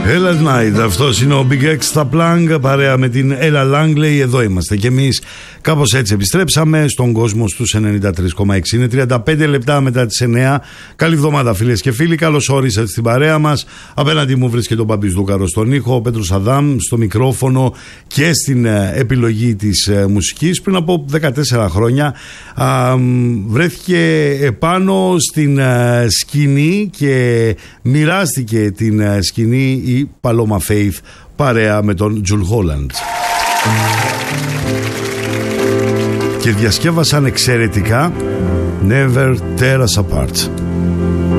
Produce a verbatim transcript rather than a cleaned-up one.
Ella Night, αυτός είναι ο Big Extra Plug, παρέα με την Ella Langley. Εδώ είμαστε κι εμείς, κάπως έτσι επιστρέψαμε στον κόσμο στους ενενήντα τρία κόμμα έξι. Είναι τριάντα πέντε λεπτά μετά τις εννιά. Καλή εβδομάδα φίλες και φίλοι, καλώς όρισατε στην παρέα μας. Απέναντι μου βρίσκεται ο Μπαμπής Δούκαρος στον ήχο, ο Πέτρος Αδάμ στο μικρόφωνο και στην επιλογή της μουσικής. Πριν από δεκατέσσερα χρόνια α, βρέθηκε επάνω στην α, σκηνή και μοιράστηκε την α, σκηνή η Paloma Faith παρέα με τον Jule Holland και διασκεύασαν εξαιρετικά Never Tear Us Apart.